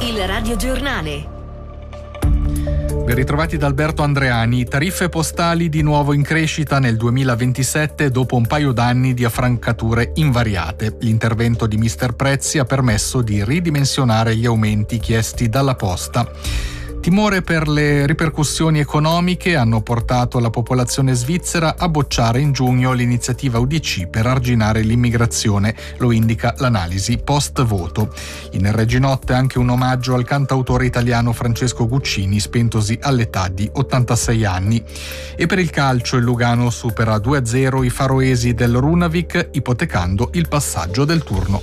Il radiogiornale. Ben ritrovati da Alberto Andreani. Tariffe postali di nuovo in crescita nel 2027 dopo un paio d'anni di affrancature invariate. L'intervento di Mister Prezzi ha permesso di ridimensionare gli aumenti chiesti dalla Posta. Timore per le ripercussioni economiche hanno portato la popolazione svizzera a bocciare in giugno l'iniziativa UDC per arginare l'immigrazione, lo indica l'analisi post-voto. In Reginotte anche un omaggio al cantautore italiano Francesco Guccini, spentosi all'età di 86 anni. E per il calcio il Lugano supera 2-0 i faroesi del Runavik, ipotecando il passaggio del turno.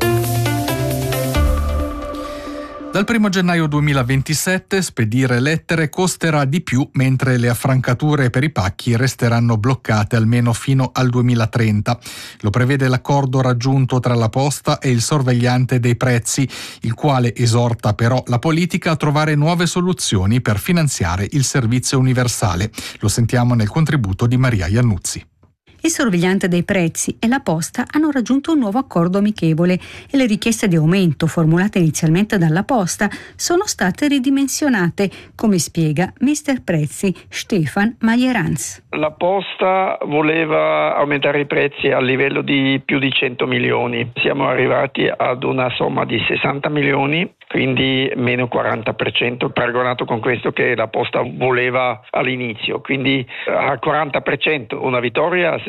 Dal 1 gennaio 2027 spedire lettere costerà di più, mentre le affrancature per i pacchi resteranno bloccate almeno fino al 2030. Lo prevede l'accordo raggiunto tra la Posta e il sorvegliante dei prezzi, il quale esorta però la politica a trovare nuove soluzioni per finanziare il servizio universale. Lo sentiamo nel contributo di Maria Iannuzzi. Il sorvegliante dei prezzi e la Posta hanno raggiunto un nuovo accordo amichevole e le richieste di aumento formulate inizialmente dalla Posta sono state ridimensionate, come spiega Mister Prezzi Stefan Majeranz. La Posta voleva aumentare i prezzi a livello di più di 100 milioni. Siamo arrivati ad una somma di 60 milioni, quindi meno 40%, paragonato con questo che la Posta voleva all'inizio. Quindi al 40% una vittoria, al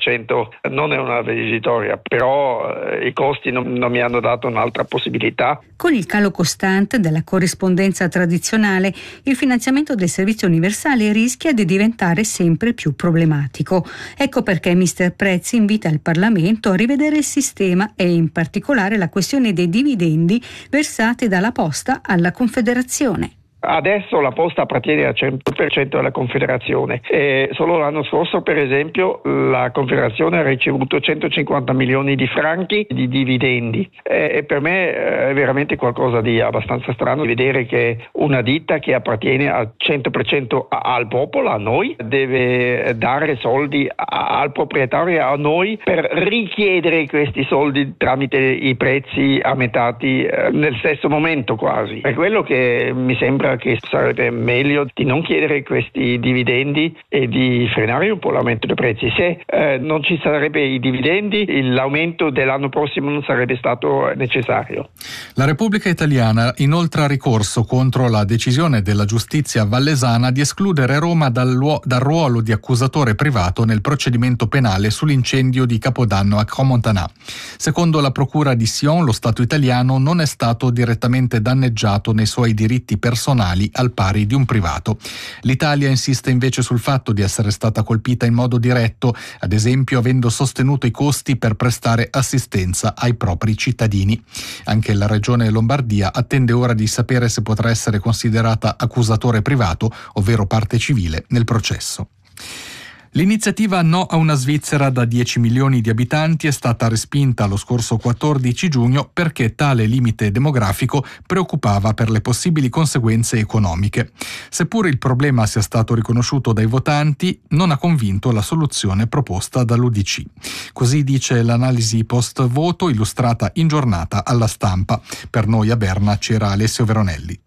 60% non è una vittoria, però i costi non mi hanno dato un'altra possibilità. Con il calo costante della corrispondenza tradizionale, il finanziamento del servizio universale rischia di diventare sempre più problematico. Ecco perché Mister Prezzi invita il Parlamento a rivedere il sistema e in particolare la questione dei dividendi versati dalla Posta alla Confederazione. Adesso la Posta appartiene al 100% alla Confederazione e solo l'anno scorso, per esempio, la Confederazione ha ricevuto 150 milioni di franchi di dividendi e per me è veramente qualcosa di abbastanza strano vedere che una ditta che appartiene al 100% al popolo, a noi, deve dare soldi al proprietario, a noi, per richiedere questi soldi tramite i prezzi aumentati nel stesso momento quasi. Per quello che mi sembra che sarebbe meglio di non chiedere questi dividendi e di frenare un po' l'aumento dei prezzi. Se non ci sarebbe i dividendi, l'aumento dell'anno prossimo non sarebbe stato necessario. La Repubblica Italiana inoltre ricorso contro la decisione della giustizia vallesana di escludere Roma dal ruolo di accusatore privato nel procedimento penale sull'incendio di Capodanno a Crans-Montana. Secondo la procura di Sion, lo Stato italiano non è stato direttamente danneggiato nei suoi diritti personali al pari di un privato. L'Italia insiste invece sul fatto di essere stata colpita in modo diretto, ad esempio avendo sostenuto i costi per prestare assistenza ai propri cittadini. Anche la Regione Lombardia attende ora di sapere se potrà essere considerata accusatore privato, ovvero parte civile, nel processo. L'iniziativa No a una Svizzera da 10 milioni di abitanti è stata respinta lo scorso 14 giugno perché tale limite demografico preoccupava per le possibili conseguenze economiche. Seppure il problema sia stato riconosciuto dai votanti, non ha convinto la soluzione proposta dall'UDC. Così dice l'analisi post-voto illustrata in giornata alla Stampa. Per noi a Berna c'era Alessio Veronelli.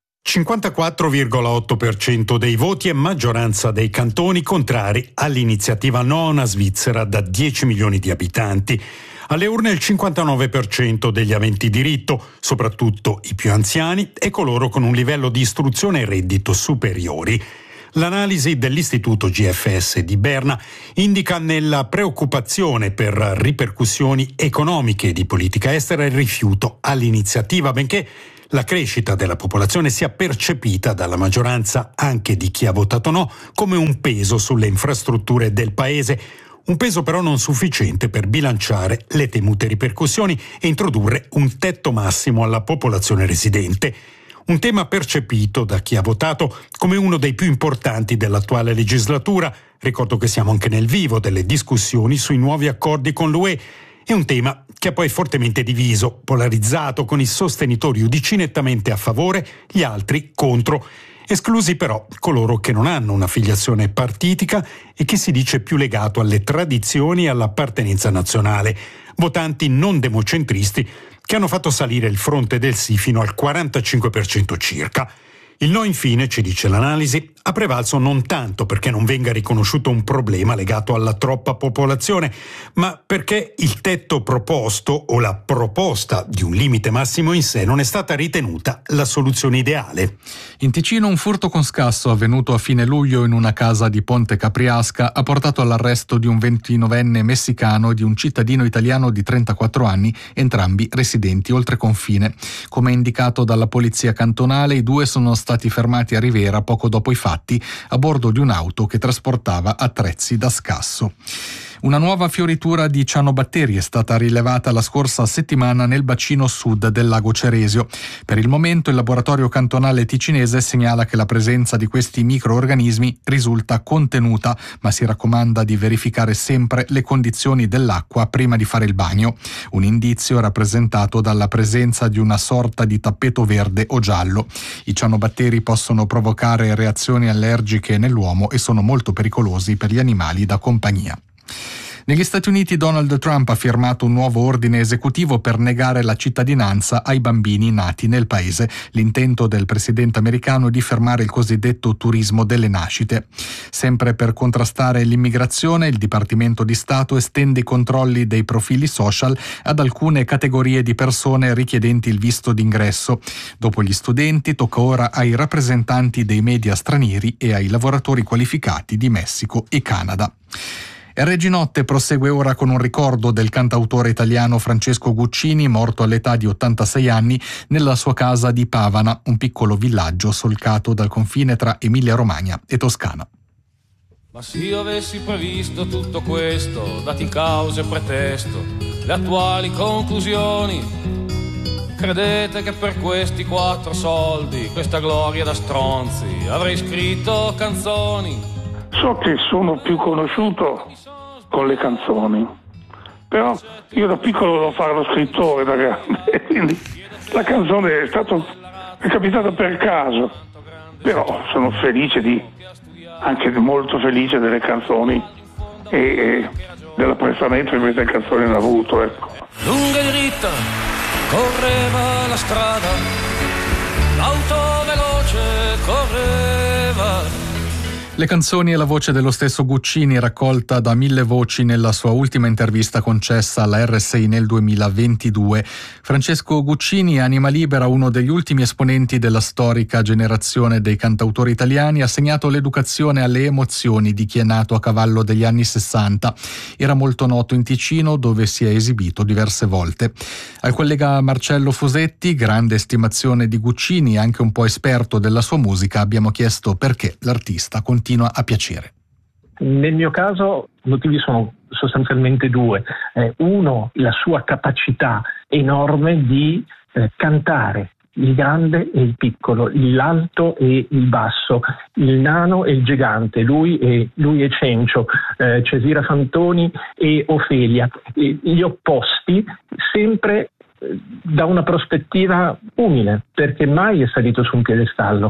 54,8% dei voti e maggioranza dei cantoni contrari all'iniziativa No a una Svizzera da 10 milioni di abitanti. Alle urne il 59% degli aventi diritto, soprattutto i più anziani e coloro con un livello di istruzione e reddito superiori. L'analisi dell'Istituto GFS di Berna indica nella preoccupazione per ripercussioni economiche e di politica estera il rifiuto all'iniziativa, benché la crescita della popolazione sia percepita dalla maggioranza, anche di chi ha votato no, come un peso sulle infrastrutture del paese. Un peso però non sufficiente per bilanciare le temute ripercussioni e introdurre un tetto massimo alla popolazione residente. Un tema percepito da chi ha votato come uno dei più importanti dell'attuale legislatura. Ricordo che siamo anche nel vivo delle discussioni sui nuovi accordi con l'UE. È un tema che ha poi fortemente diviso, polarizzato, con i sostenitori UDC nettamente a favore, gli altri contro. Esclusi però coloro che non hanno un'affiliazione partitica e chi si dice più legato alle tradizioni e all'appartenenza nazionale. Votanti non democentristi che hanno fatto salire il fronte del sì fino al 45% circa. Il no, infine, ci dice l'analisi, ha prevalso non tanto perché non venga riconosciuto un problema legato alla troppa popolazione, ma perché il tetto proposto o la proposta di un limite massimo in sé non è stata ritenuta la soluzione ideale. In Ticino un furto con scasso avvenuto a fine luglio in una casa di Ponte Capriasca ha portato all'arresto di un 29enne messicano e di un cittadino italiano di 34 anni, entrambi residenti oltre confine. Come indicato dalla polizia cantonale, i due sono stati fermati a Rivera poco dopo i fatti a bordo di un'auto che trasportava attrezzi da scasso. Una nuova fioritura di cianobatteri è stata rilevata la scorsa settimana nel bacino sud del lago Ceresio. Per il momento il laboratorio cantonale ticinese segnala che la presenza di questi microorganismi risulta contenuta, ma si raccomanda di verificare sempre le condizioni dell'acqua prima di fare il bagno. Un indizio rappresentato dalla presenza di una sorta di tappeto verde o giallo. I cianobatteri possono provocare reazioni allergiche nell'uomo e sono molto pericolosi per gli animali da compagnia. Negli Stati Uniti Donald Trump ha firmato un nuovo ordine esecutivo per negare la cittadinanza ai bambini nati nel paese. L'intento del presidente americano è di fermare il cosiddetto turismo delle nascite. Sempre per contrastare l'immigrazione, il Dipartimento di Stato estende i controlli dei profili social ad alcune categorie di persone richiedenti il visto d'ingresso. Dopo gli studenti, tocca ora ai rappresentanti dei media stranieri e ai lavoratori qualificati di Messico e Canada. Reginotte prosegue ora con un ricordo del cantautore italiano Francesco Guccini, morto all'età di 86 anni nella sua casa di Pavana, un piccolo villaggio solcato dal confine tra Emilia-Romagna e Toscana. Ma se io avessi previsto tutto questo, dati causa e pretesto, le attuali conclusioni, credete che per questi 4 soldi, questa gloria da stronzi, avrei scritto canzoni? So che sono più conosciuto con le canzoni, però io da piccolo volevo fare lo scrittore da grande, quindi la canzone è capitata per caso, però sono felice anche molto felice delle canzoni e dell'apprezzamento che queste canzoni hanno avuto, ecco. Lunga e dritta correva la strada, l'auto veloce correva. Le canzoni e la voce dello stesso Guccini, raccolta da 1000 voci nella sua ultima intervista concessa alla RSI nel 2022. Francesco Guccini, anima libera, uno degli ultimi esponenti della storica generazione dei cantautori italiani, ha segnato l'educazione alle emozioni di chi è nato a cavallo degli anni 60. Era molto noto in Ticino, dove si è esibito diverse volte. Al collega Marcello Fusetti, grande estimazione di Guccini e anche un po' esperto della sua musica, abbiamo chiesto perché l'artista continua a piacere. Nel mio caso i motivi sono sostanzialmente 2. Uno, la sua capacità enorme di cantare il grande e il piccolo, l'alto e il basso, il nano e il gigante, lui e Cencio, Cesira Fantoni e Ofelia, gli opposti, sempre da una prospettiva umile, perché mai è salito su un piedestallo.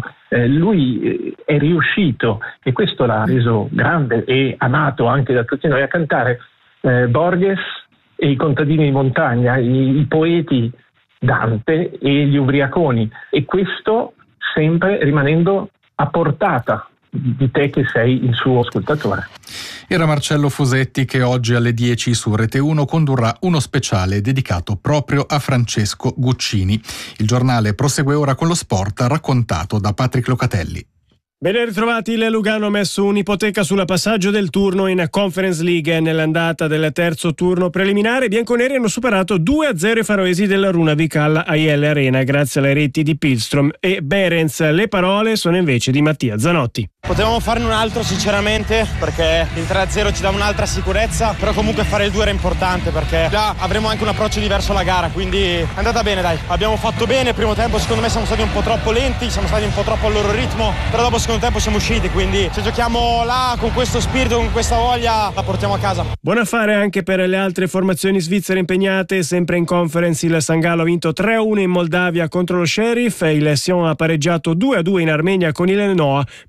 Lui è riuscito, e questo l'ha reso grande e amato anche da tutti noi, a cantare Borges e i contadini di montagna, i poeti Dante e gli ubriaconi, e questo sempre rimanendo a portata di te che sei il suo ascoltatore. Era Marcello Fusetti che oggi alle 10 su Rete 1 condurrà uno speciale dedicato proprio a Francesco Guccini. Il giornale prosegue ora con lo sport raccontato da Patrick Locatelli. Ben ritrovati. Il Lugano ha messo un'ipoteca sulla passaggio del turno in Conference League. Nell'andata del terzo turno preliminare, i bianconeri hanno superato 2-0 i faroesi della Runavik alla Aiel Arena grazie alle reti di Pilstrom e Berens. Le parole sono invece di Mattia Zanotti. Potevamo farne un altro sinceramente, perché il 3-0 ci dà un'altra sicurezza, però comunque fare il 2 era importante perché là avremo anche un approccio diverso alla gara, quindi è andata bene, dai. Abbiamo fatto bene, il primo tempo secondo me siamo stati un po' troppo lenti, siamo stati un po' troppo al loro ritmo, però dopo secondo tempo siamo usciti, quindi se giochiamo là con questo spirito, con questa voglia, la portiamo a casa. Buon affare anche per le altre formazioni svizzere impegnate. Sempre in Conference il San Gallo ha vinto 3-1 in Moldavia contro lo Sheriff, il Sion ha pareggiato 2-2 in Armenia con il Noah, mentre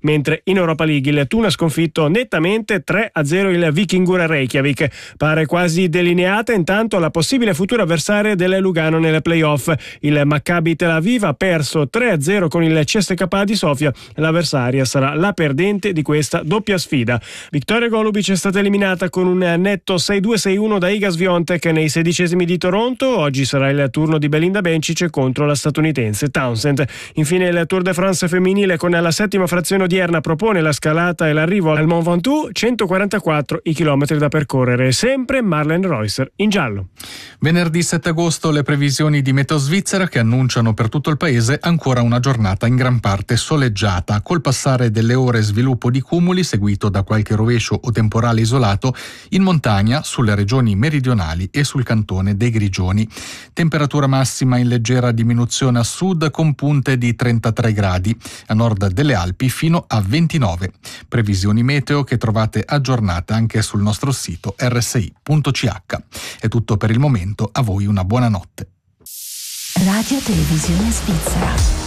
in Europa League. Il Thun ha sconfitto nettamente 3-0 il Vikingur Reykjavik. Pare quasi delineata intanto la possibile futura avversaria del Lugano nelle play-off. Il Maccabi Tel Aviv ha perso 3-0 con il CSKA di Sofia. L'avversaria sarà la perdente di questa doppia sfida. Victoria Golubic è stata eliminata con un netto 6-2-6-1 da Iga Swiatek nei 16esimi di Toronto. Oggi sarà il turno di Belinda Bencic contro la statunitense Townsend. Infine il Tour de France femminile con la settima frazione odierna propone la scalata e l'arrivo al Mont Ventoux, 144 i chilometri da percorrere. Sempre Marlen Reusser in giallo. Venerdì 7 agosto le previsioni di Meteo Svizzera che annunciano per tutto il paese ancora una giornata in gran parte soleggiata. Col passare delle ore sviluppo di cumuli seguito da qualche rovescio o temporale isolato in montagna, sulle regioni meridionali e sul cantone dei Grigioni. Temperatura massima in leggera diminuzione a sud con punte di 33 gradi, a nord delle Alpi fino a 29. Previsioni meteo che trovate aggiornate anche sul nostro sito rsi.ch. È tutto per il momento, a voi una buona notte. Radio Televisione Svizzera.